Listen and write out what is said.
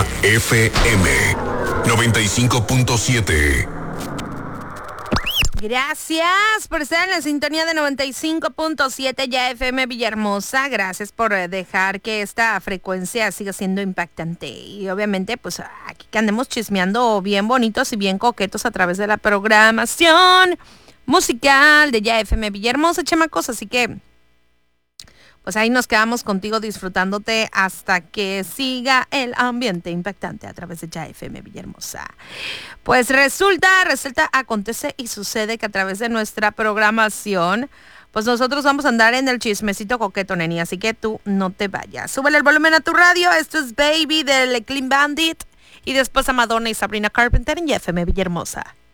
FM 95.7. Gracias por estar en la sintonía de 95.7 ya FM Villahermosa. Gracias por dejar que esta frecuencia siga siendo impactante. Y obviamente, pues aquí que andemos chismeando bien bonitos y bien coquetos a través de la programación musical de ya FM Villahermosa, chamacos. Así que, pues ahí nos quedamos contigo disfrutándote hasta que siga el ambiente impactante a través de ya FM Villahermosa. Pues resulta, acontece y sucede que a través de nuestra programación, pues nosotros vamos a andar en el chismecito coqueto, neni, así que tú no te vayas. Súbele el volumen a tu radio, esto es Baby del Clean Bandit y después a Madonna y Sabrina Carpenter en FM Villahermosa.